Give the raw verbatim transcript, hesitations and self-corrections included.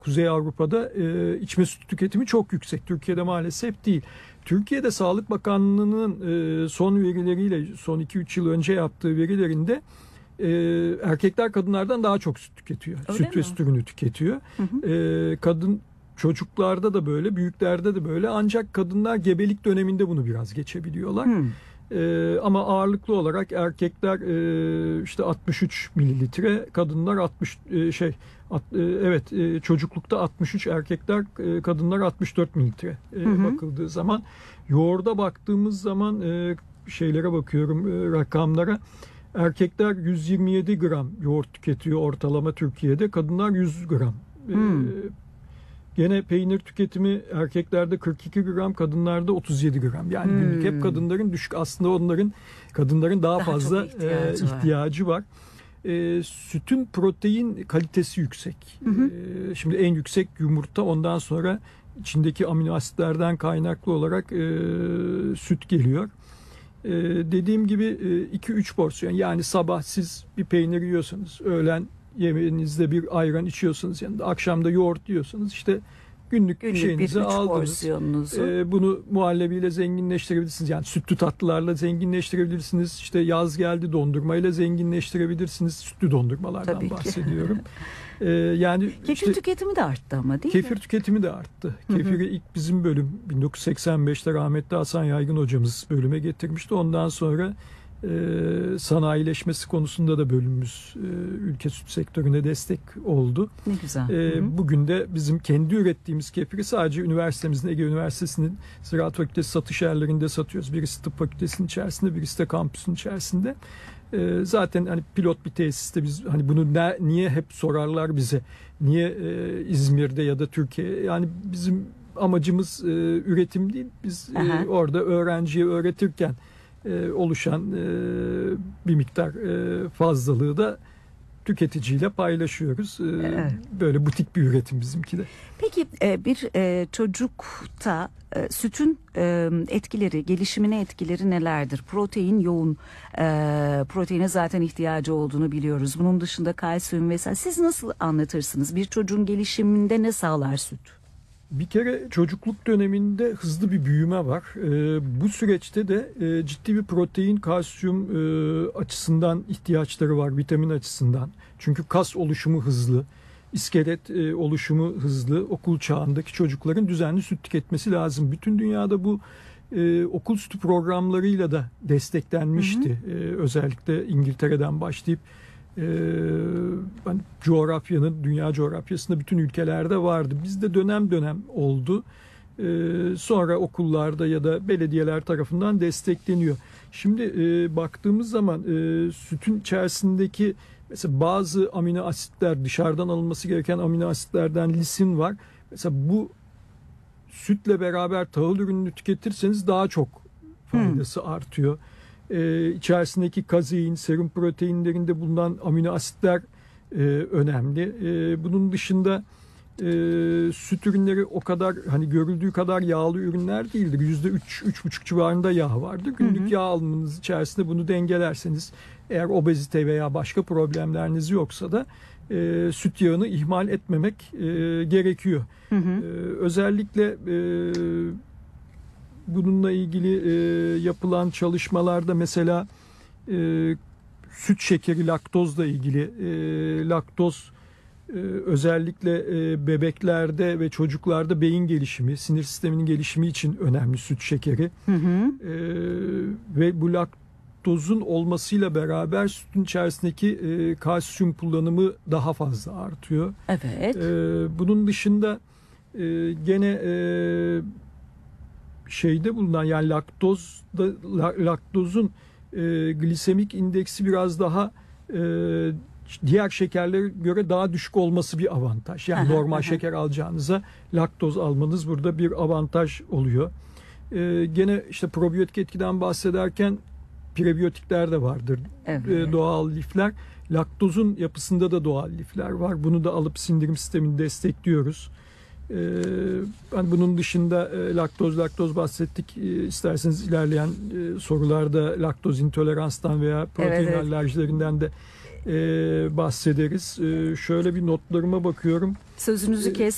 Kuzey Avrupa'da e, içme sütü tüketimi çok yüksek. Türkiye'de maalesef değil. Türkiye'de Sağlık Bakanlığı'nın e, son verileriyle, son iki üç yıl önce yaptığı verilerinde e, erkekler kadınlardan daha çok süt tüketiyor. Öyle süt mi? ve süt ürünü tüketiyor. Hı hı. E, kadın çocuklarda da böyle, büyüklerde de böyle. Ancak kadınlar gebelik döneminde bunu biraz geçebiliyorlar. Hı. Ee, ama ağırlıklı olarak erkekler e, işte altmış üç mililitre, kadınlar altmış e, şey at, e, evet e, çocuklukta altmış üç, erkekler e, kadınlar altmış dört mililitre e, Hı hı. bakıldığı zaman. Yoğurda baktığımız zaman e, şeylere bakıyorum, e, rakamlara. Erkekler yüz yirmi yedi gram yoğurt tüketiyor ortalama Türkiye'de, kadınlar yüz gram. E, Hmm. Gene peynir tüketimi erkeklerde kırk iki gram, kadınlarda otuz yedi gram. Yani Hmm. günlük hep kadınların düşük. Aslında onların, kadınların daha, Daha fazla çok ihtiyacı e, var. ihtiyacı var. E, sütün protein kalitesi yüksek. Hı hı. E, şimdi en yüksek yumurta, ondan sonra içindeki amino asitlerden kaynaklı olarak e, süt geliyor. E, dediğim gibi iki üç porsiyon, yani sabah siz bir peynir yiyorsanız, öğlen yemeğinizde bir ayran içiyorsanız, yanında akşamda yoğurt yiyorsanız, işte günlük, Günlük bir şeyinizi üç aldınız. porsiyonunuzu. Ee, bunu muhallebiyle zenginleştirebilirsiniz. Yani sütlü tatlılarla zenginleştirebilirsiniz. İşte yaz geldi, dondurmayla zenginleştirebilirsiniz. Sütlü dondurmalardan Tabii ki. bahsediyorum. Ee, yani Kefir işte tüketimi de arttı ama değil kefir mi? tüketimi de arttı. Hı hı. Kefiri ilk bizim bölüm bin dokuz yüz seksen beşte rahmetli Hasan Yaygın hocamız bölüme getirmişti. Ondan sonra e, sanayileşmesi konusunda da bölümümüz e, ülke süt sektörüne destek oldu. Ne güzel. E, Hı hı. bugün de bizim kendi ürettiğimiz kefiri sadece üniversitemizin, Ege Üniversitesi'nin Ziraat Fakültesi satış yerlerinde satıyoruz. Birisi tıp fakültesinin içerisinde, birisi de kampüsün içerisinde. E, zaten hani pilot bir tesiste biz hani bunu ne, niye hep sorarlar bize. Niye e, İzmir'de ya da Türkiye? Yani bizim amacımız e, üretim değil. Biz e, orada öğrenciye öğretirken e, oluşan e, bir miktar e, fazlalığı da tüketiciyle paylaşıyoruz. E, Evet. Böyle butik bir üretim bizimki de. Peki e, bir e, çocukta e, sütün e, etkileri, gelişimine etkileri nelerdir? Protein yoğun, e, proteine zaten ihtiyacı olduğunu biliyoruz. Bunun dışında kalsiyum vesaire. Siz nasıl anlatırsınız? Bir çocuğun gelişiminde ne sağlar süt? Bir kere çocukluk döneminde hızlı bir büyüme var. Ee, bu süreçte de e, ciddi bir protein, kalsiyum e, açısından ihtiyaçları var, vitamin açısından. Çünkü kas oluşumu hızlı, iskelet e, oluşumu hızlı. Okul çağındaki çocukların düzenli süt tüketmesi lazım. Bütün dünyada bu e, okul sütü programlarıyla da desteklenmişti. Hı hı. E, özellikle İngiltere'den başlayıp Ee, hani coğrafyanın, dünya coğrafyasında bütün ülkelerde vardı. Bizde dönem dönem oldu. Ee, sonra okullarda ya da belediyeler tarafından destekleniyor. Şimdi e, baktığımız zaman e, sütün içerisindeki mesela bazı amino asitler, dışarıdan alınması gereken amino asitlerden lisin var. Mesela bu sütle beraber tahıl ürününü tüketirseniz daha çok faydası hmm. artıyor. Ee, içerisindeki kazein, serum proteinlerinde bulunan amino asitler e, önemli. E, bunun dışında e, süt ürünleri o kadar, hani görüldüğü kadar yağlı ürünler değildir. yüzde üç, üç buçuk civarında yağ vardır. Günlük hı hı. yağ alımınız içerisinde bunu dengelerseniz, eğer obezite veya başka problemleriniz yoksa da e, süt yağını ihmal etmemek e, gerekiyor. Hı hı. E, özellikle e, bununla ilgili e, yapılan çalışmalarda mesela e, süt şekeri, laktozla ilgili e, laktoz e, özellikle e, bebeklerde ve çocuklarda beyin gelişimi, sinir sisteminin gelişimi için önemli süt şekeri. Hı hı. E, ve bu laktozun olmasıyla beraber sütün içerisindeki e, kalsiyum kullanımı daha fazla artıyor. Evet. E, bunun dışında e, gene e, şeyde bulunan, yani laktozda laktozun e, glisemik indeksi biraz daha e, diğer şekerlere göre daha düşük olması bir avantaj. Yani normal şeker alacağınıza laktoz almanız burada bir avantaj oluyor. E, gene işte probiyotik etkiden bahsederken prebiyotikler de vardır. Evet. E, doğal lifler. Laktozun yapısında da doğal lifler var. Bunu da alıp sindirim sistemini destekliyoruz. Ben bunun dışında laktoz laktoz bahsettik. İsterseniz ilerleyen sorularda laktoz intoleranstan veya protein evet, evet. alerjilerinden de bahsederiz. Şöyle bir notlarıma bakıyorum. Sözünüzü kes.